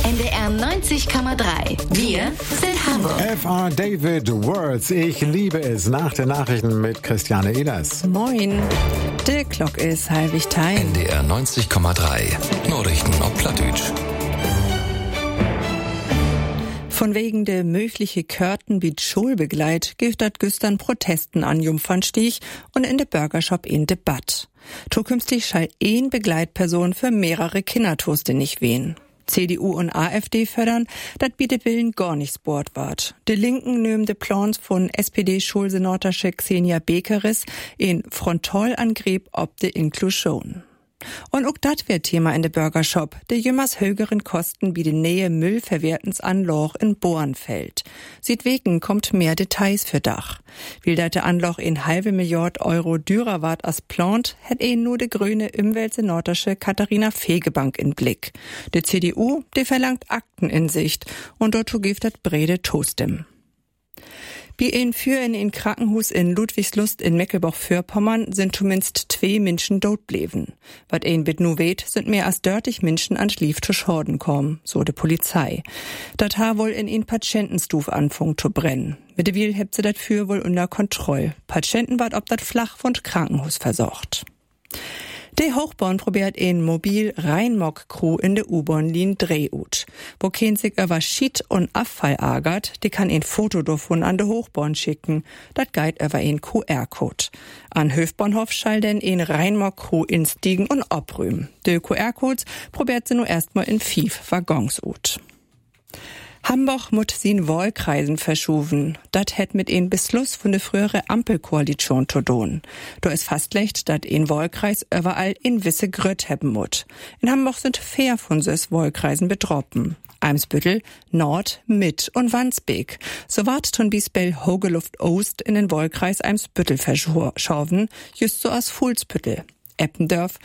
NDR 90,3. Wir sind Hamburg. F.R. David Words. Ich liebe es. Nach den Nachrichten mit Christiane Ehlers. Moin. Der Glock ist halbig teil. NDR 90,3. Nachrichten auf Plattdeutsch. Von wegen der mögliche Körten wie Schulbegleit gibt dat güstern Protesten an Jungfernstich und in der Burgershop in Debatt. Zukünftig schall ein Begleitperson für mehrere Kindertoaste nicht wehen. CDU und AfD fördern, dat bietet Willen gar nichts Bord ward. Die Linken nehmen de Plans von SPD-Schulsenatasche Xenia Bekeris in Frontalangriff ob de Inklusion. Und auch dat wär Thema in de Burgershop. De jümmers höheren Kosten wie de Nähe Müllverwertensanloch in Bornfeld. Siedwegen kommt mehr Details für Dach. Will dat de Anloch in halbe Milliard Euro dürer ward als plant, hätt nur de grüne Umweltsenatasche Katharina Fegebank in Blick. De CDU, de verlangt Akteninsicht und dazu gibt dat brede Toastem. Wie in ein Krankenhaus in Ludwigslust in Mecklenburg-Vorpommern sind zumindest 2 Menschen tot blieben. Wat bit nu weet, sind mehr als 30 Menschen an Schlief zu Schorden kommen, so de Polizei. Dat ha wohl in Patientenstuf anfangen zu brennen. Mit de Wiel hebt sie dat für wohl unter Kontroll. Patienten wart ob dat flach von Krankenhaus versorgt. Der Hochborn probiert ein mobil Rheinmock-Crew in der U-Bahn-Linie Drehut. Wo kein sich über Schied und Abfall ärgert, die kann ein Foto davon an der Hochborn schicken. Dat geht über ein QR-Code. An Höfbahnhof schall denn ein Rheinmock-Crew instiegen und abrühmen. Die QR-Codes probiert sie nur erstmal in 5 Waggons ut. Hamburg mut sin Wahlkreisen verschuven. Dat hätt mit een Beschluss von der frühere Ampelkoalition zu tun. Da ist fastlecht, dat een Wahlkreis überall in wisse Gröt hebben mut. In Hamburg sind 4 von ses Wahlkreisen betroffen. Eimsbüttel, Nord, Mitt und Wandsbek. So ward zum Beispiel Hogeluft Ost in den Wahlkreis Eimsbüttel verschoben, just so as Fuhlsbüttel. Eppendorf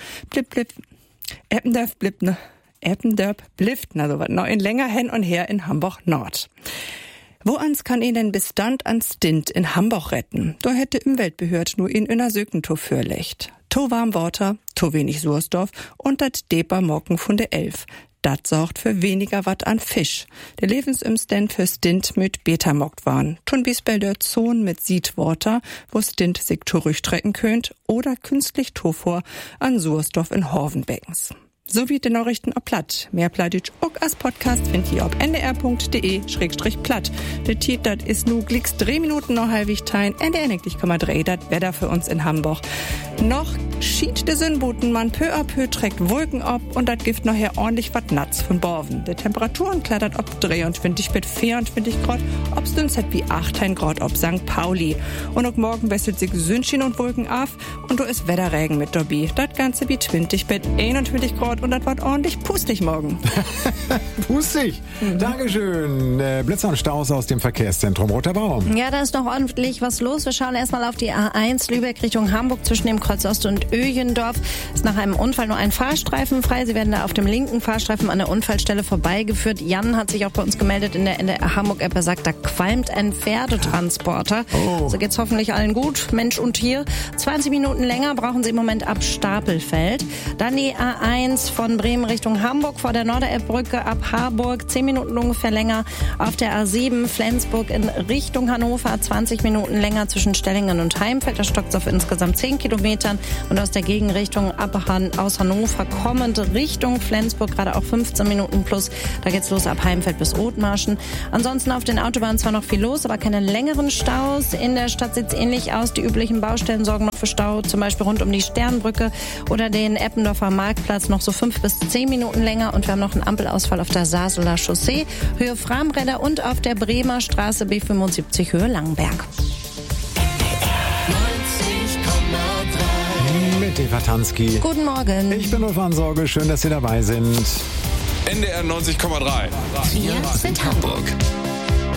blifft, also wat noch in länger hin und her in Hamburg Nord. Wo ans kann ihn denn Bestand an Stint in Hamburg retten? Da hätte Umweltbehörd nur in einer Sökentour fürlecht. To warm Water, to wenig Sauerstoff und dat Deper Mocken von der 11. Dat sorgt für weniger Watt an Fisch. Der Lebensumstand für Stint mit Betamockt waren. Tun bisbel der Zone mit Seedwater, wo Stint sich zurückstrecken könnt, oder künstlich Tofor an Sauerstoff in Horvenbeckens. So wie die Nachrichten auf Platt. Mehr Plattdeutsch auch als Podcast findet ihr auf ndr.de/platt. Der Titel, das ist nu glicks 3 Minuten noch halbig teilen. NDR 90,3, das Wetter für uns in Hamburg. Noch schied de Sündbuten, man peu à peu trägt Wolken ab und das gibt nachher ordentlich wat Natz von Borven. Die Temperaturen klattert ob 23 bis 24 Grad, ob's dünns hat wie 18 Grad ob St. Pauli. Und auch morgen wechselt sich Sündchen und Wolken auf und da ist Wetterregen mit dabei. Das Ganze wie 20 bis 21 Grad. Und das wird ordentlich pustig morgen. Pustig. Dankeschön. Blitzer und Staus aus dem Verkehrszentrum Roter Baum. Ja, da ist noch ordentlich was los. Wir schauen erstmal auf die A1 Lübeck Richtung Hamburg zwischen dem Kreuz Ost und Öjendorf. Ist nach einem Unfall nur ein Fahrstreifen frei. Sie werden da auf dem linken Fahrstreifen an der Unfallstelle vorbeigeführt. Jan hat sich auch bei uns gemeldet in der Hamburg-App. Er sagt, da qualmt ein Pferdetransporter. Oh. So geht's hoffentlich allen gut, Mensch und Tier. 20 Minuten länger brauchen Sie im Moment ab Stapelfeld. Dann die A1 von Bremen Richtung Hamburg vor der Norderelbbrücke ab Harburg, 10 Minuten ungefähr länger. Auf der A7 Flensburg in Richtung Hannover, 20 Minuten länger zwischen Stellingen und Heimfeld. Da stockt es auf insgesamt 10 Kilometern. Und aus der Gegenrichtung aus Hannover kommend Richtung Flensburg gerade auch 15 Minuten plus. Da geht's los ab Heimfeld bis Othmarschen. Ansonsten auf den Autobahnen zwar noch viel los, aber keine längeren Staus. In der Stadt sieht's ähnlich aus. Die üblichen Baustellen sorgen noch für Stau, zum Beispiel rund um die Sternbrücke oder den Eppendorfer Marktplatz noch so 5 bis 10 Minuten länger und wir haben noch einen Ampelausfall auf der Saseler Chaussee, Höhe Framräder und auf der Bremer Straße B75 Höhe Langenberg. Mit Eva Tansky. Guten Morgen. Ich bin Ulf Ansorge, schön, dass Sie dabei sind. NDR 90,3. Wir sind Hamburg.